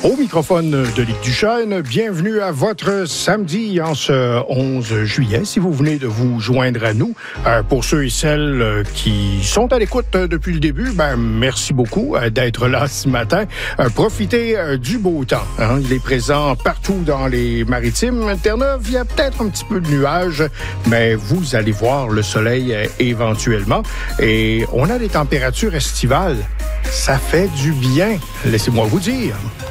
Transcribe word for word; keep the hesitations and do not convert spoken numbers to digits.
Au microphone de Luc Duchesne, bienvenue à votre samedi en ce onze juillet. Si vous venez de vous joindre à nous, euh, pour ceux et celles euh, qui sont à l'écoute euh, depuis le début, ben merci beaucoup euh, d'être là ce matin. Euh, profitez euh, du beau temps. Hein. Il est présent partout dans les maritimes. Terre-Neuve, il y a peut-être un petit peu de nuages, mais vous allez voir le soleil euh, éventuellement. Et on a des températures estivales. Ça fait du bien, laissez-moi vous dire.